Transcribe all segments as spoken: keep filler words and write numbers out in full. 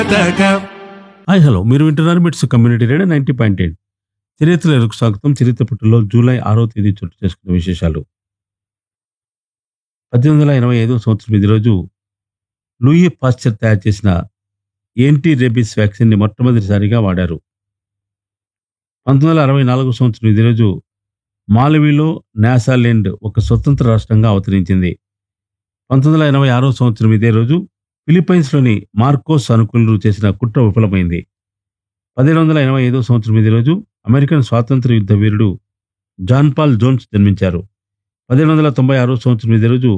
Hi hello, మీరు వింటున్నారు మిట్స్ community radio ninety point eight. చరిత్రకు స్వాగతం. చరిత్ర పుట్టులో జూలై ఆరో తేదీ చోటు చేసుకున్న విశేషాలు. పద్దెనిమిది వందల ఎనభై ఐదో సంవత్సరం ఇది రోజు లూయి పాస్చర్ తయారు చేసిన యాంటీ రేబీస్ వ్యాక్సిన్ ని మొట్టమొదటిసారిగా వాడారు. పంతొమ్మిది వందల అరవై నాలుగో సంవత్సరం ఇది రోజు మాలవీలో నాసాలాండ్ ఒక స్వతంత్ర రాష్ట్రంగా అవతరించింది. పంతొమ్మిది వందల ఎనభై ఆరో సంవత్సరం ఇదే రోజు ఫిలిప్పైన్స్లోని మార్కోస్ అనుకూలు చేసిన కుట్ర విఫలమైంది. పదిహేను వందల ఎనభై ఐదో సంవత్సరం ఇదే రోజు అమెరికన్ స్వాతంత్ర యుద్ధ వీరుడు జాన్ పాల్ జోన్స్ జన్మించారు. పదిహేను వందల తొంభై ఆరో సంవత్సరం ఇదే రోజు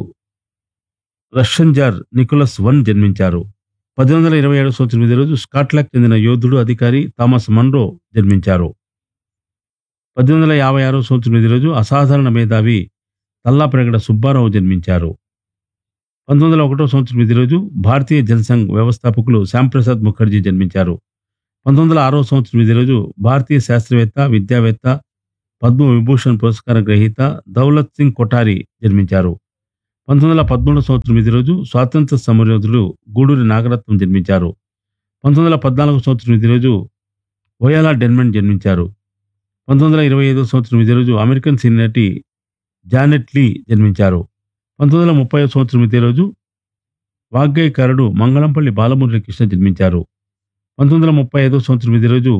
రష్యన్ జార్ నికోలస్ వన్ జన్మించారు. పద్దెనిమిది వందల ఇరవై ఏడో సంవత్సరం ఇదే రోజు స్కాట్లాండ్ చెందిన యోధుడు అధికారి థామస్ మన్రో జన్మించారు. పద్దెనిమిది వందల యాభై ఆరో సంవత్సరం ఇదే రోజు అసాధారణ మేధావి తల్లాప్రగడ సుబ్బారావు జన్మించారు. పంతొమ్మిది వందల ఒకటో సంవత్సరం ఇదే రోజు భారతీయ జనసంఘ్ వ్యవస్థాపకులు శ్యాంప్రసాద్ ముఖర్జీ జన్మించారు. పంతొమ్మిది వందల ఆరో సంవత్సరం ఇదే రోజు భారతీయ శాస్త్రవేత్త, విద్యావేత్త, పద్మ విభూషణ్ పురస్కార గ్రహీత దౌలత్ సింగ్ కొఠారి జన్మించారు. పంతొమ్మిది వందల పదమూడో సంవత్సరం ఇదే రోజు స్వాతంత్ర సమరయోధుడు గూడూరి నాగరత్నం జన్మించారు. పంతొమ్మిది వందల పద్నాలుగో సంవత్సరం ఇదే రోజు వోయాలా డెన్మండ్ జన్మించారు. పంతొమ్మిది వందల ఇరవై ఐదో సంవత్సరం ఇదే రోజు అమెరికన్ సినీ నటి జానెట్ లీ జన్మించారు. పంతొమ్మిది వందల ముప్పై సంవత్సరం ఇదే రోజు వాగ్గేయకారుడు మంగళంపల్లి బాలమురళీ కృష్ణ జన్మించారు. పంతొమ్మిది వందల ముప్పై ఐదో సంవత్సరం ఇదే రోజు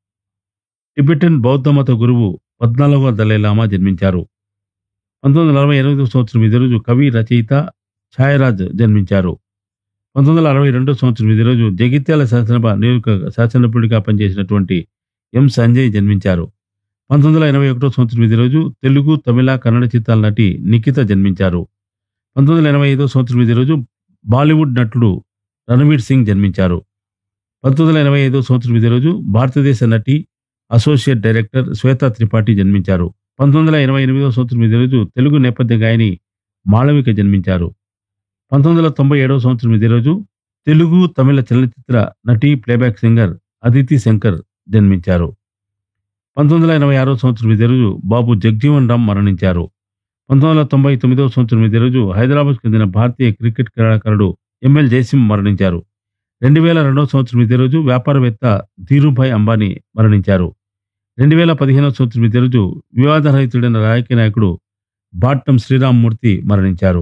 టిబెటన్ బౌద్ధ మత గురువు పద్నాలుగవ దలైలామా జన్మించారు. పంతొమ్మిది వందల అరవై ఎనిమిదో సంవత్సరం ఇదే రోజు కవి, రచయిత ఛాయరాజ్ జన్మించారు. పంతొమ్మిది వందల అరవై రెండో సంవత్సరం ఇదే రోజు జగిత్యాల శాసనసభ నియోజక శాసనసభ్యుడిగా పనిచేసినటువంటి ఎం సంజయ్ జన్మించారు. పంతొమ్మిది వందల ఎనభై ఒకటో సంవత్సరం ఇదే రోజు తెలుగు, తమిళ, కన్నడ చిత్రాల నటి నిఖిత జన్మించారు. పంతొమ్మిది వందల ఎనభై ఐదో సంవత్సరం ఇదే రోజు బాలీవుడ్ నటుడు రణవీర్ సింగ్ జన్మించారు. పంతొమ్మిది వందల ఎనభై ఐదో సంవత్సరం ఇదే రోజు భారతదేశ నటి, అసోసియేట్ డైరెక్టర్ శ్వేతా త్రిపాఠి జన్మించారు. పంతొమ్మిది వందల ఎనభై ఎనిమిదో సంవత్సరం ఇదే రోజు తెలుగు నేపథ్య గాయని మాళవిక జన్మించారు. పంతొమ్మిది వందల తొంభై ఏడవ సంవత్సరం ఇదే రోజు తెలుగు, తమిళ చలనచిత్ర నటి, ప్లేబ్యాక్ సింగర్ అదితి శంకర్ జన్మించారు. పంతొమ్మిది వందల ఎనభై ఆరో సంవత్సరం ఇదే రోజు బాబు జగ్జీవన్ రామ్ మరణించారు. పంతొమ్మిది వందల తొంభై తొమ్మిదవ సంవత్సరం ఇదే రోజు హైదరాబాద్ చెందిన భారతీయ క్రికెట్ క్రీడాకారుడు ఎంఎల్ జయసింహ్ మరణించారు. రెండు వేల రెండవ సంవత్సరం ఇదే రోజు వ్యాపారవేత్త ధీరుభాయ్ అంబానీ మరణించారు. రెండు వేల పదిహేనవ సంవత్సరం ఇదే రోజు వివాదరహితుడైన రాజకీయ నాయకుడు బాట్టం శ్రీరామ్మూర్తి మరణించారు.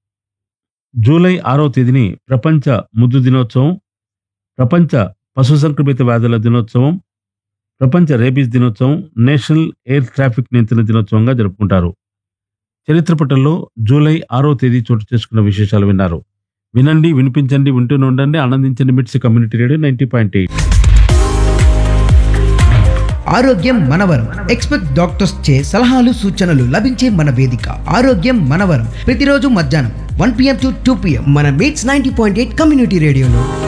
జూలై ఆరో తేదీని ప్రపంచ ముద్దు దినోత్సవం, ప్రపంచ పశు సంక్రమిత వ్యాధుల దినోత్సవం, ప్రపంచ రేబీస్ దినోత్సవం, నేషనల్ ఎయిర్ ట్రాఫిక్ నియంత్రణ దినోత్సవంగా జరుపుకుంటారు. చరిత్ర పటంలో జూలై ఆరో తేదీ చోటు చేసుకున్న విశేషాలు విన్నారు. వినండి, వినిపించండి, వింటూనే ఉండండి, ఆనందించండి. మిట్స్ community radio ninety point eight. ఆరోగ్యం మనవరం. ఎక్స్పర్ట్ డాక్టర్స్ చే సలహాలు, సూచనలు లభించే మన వేదిక ఆరోగ్యం మనవరం. ప్రతిరోజు మధ్యాహ్నం one PM to two PM మన మిట్స్ నైంటీ పాయింట్ ఎయిట్ కమ్యూనిటీ రేడియోలో.